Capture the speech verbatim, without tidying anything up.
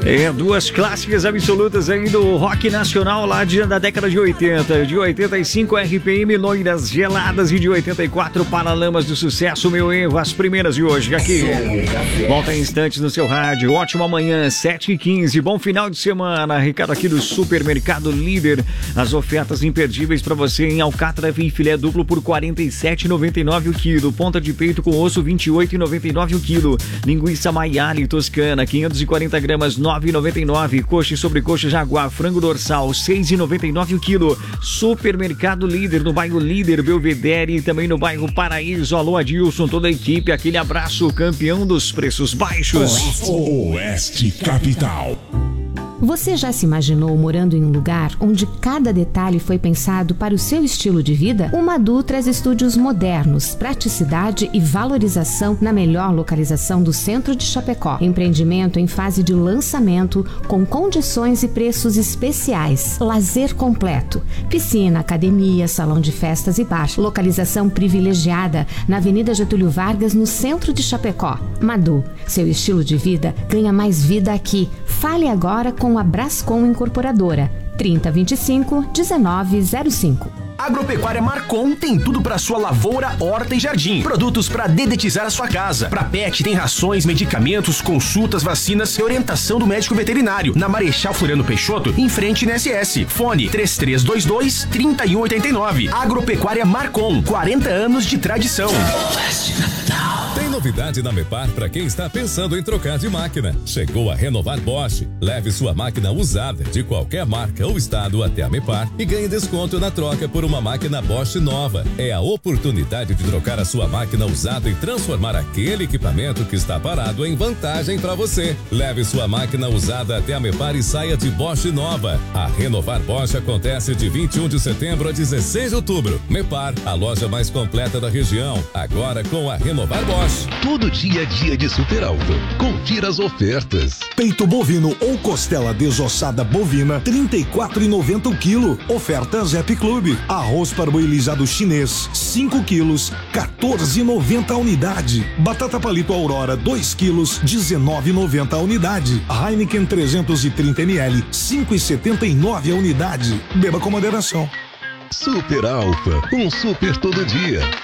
É, duas clássicas absolutas aí do rock nacional lá de, da década de oitenta. De oitenta e cinco, R P M, Loiras Geladas, e de oitenta e quatro, Paralamas do Sucesso, Meu Erro, as primeiras de hoje. Aqui, volta em instantes no seu rádio. Ótima manhã, sete e quinze. Bom final de semana. Recado aqui do Supermercado Líder. As ofertas imperdíveis para você em alcatra e filé duplo por quarenta e sete reais e noventa e nove centavos o quilo. Ponta de peito com osso, vinte e oito reais e noventa e nove centavos o quilo. Linguiça Maiale Toscana, quinhentos e quarenta gramas, nove reais e noventa e nove centavos. Coxa e sobrecoxa Jaguar, frango dorsal, seis reais e noventa e nove centavos o quilo. Supermercado Líder, no bairro Líder, Belvedere, e também no bairro Paraíso. Alô, Adilson, toda a equipe, aquele abraço, campeão dos preços baixos. Oeste Capital. Você já se imaginou morando em um lugar onde cada detalhe foi pensado para o seu estilo de vida? O Madu traz estúdios modernos, praticidade e valorização na melhor localização do centro de Chapecó. Empreendimento em fase de lançamento, com condições e preços especiais. Lazer completo. Piscina, academia, salão de festas e bar. Localização privilegiada na Avenida Getúlio Vargas, no centro de Chapecó. Madu, seu estilo de vida ganha mais vida aqui. Fale agora com a Brascom Incorporadora. trinta, vinte e cinco, dezenove zero cinco. Agropecuária Marcon tem tudo para sua lavoura, horta e jardim. Produtos para dedetizar a sua casa. Para pet tem rações, medicamentos, consultas, vacinas e orientação do médico veterinário. Na Marechal Floriano Peixoto, em frente na S S. Fone três três dois dois, três um oito nove. Agropecuária Marcon, quarenta anos de tradição. Tem novidade na Mepar para quem está pensando em trocar de máquina. Chegou a Renovar Bosch. Leve sua máquina usada de qualquer marca ou estado até a Mepar e ganhe desconto na troca por uma máquina Bosch nova. É a oportunidade de trocar a sua máquina usada e transformar aquele equipamento que está parado em vantagem para você. Leve sua máquina usada até a Mepar e saia de Bosch nova. A Renovar Bosch acontece de vinte e um de setembro a dezesseis de outubro. Mepar, a loja mais completa da região. Agora com a Renovar Bosch. Todo dia é dia de Super Alto. Confira as ofertas. Peito bovino ou costela desossada bovina, trinta e quatro reais e noventa centavos o quilo. Oferta Zep Clube. Arroz parboilizado chinês, cinco quilos, quatorze reais e noventa centavos a unidade. Batata palito Aurora, dois quilos, dezenove reais e noventa centavos a unidade. Heineken trezentos e trinta mililitros, cinco reais e setenta e nove centavos a unidade. Beba com moderação. Super Alfa, um super todo dia.